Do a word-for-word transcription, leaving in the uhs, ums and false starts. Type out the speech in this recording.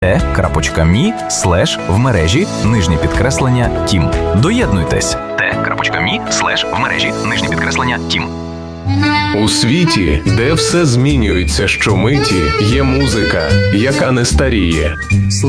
те.мі слеш в мережі нижнє підкреслення тім. Доєднуйтесь. те.мі слеш в мережі нижнє підкреслення тім. У світі, де все змінюється щомиті, є музика, яка не старіє.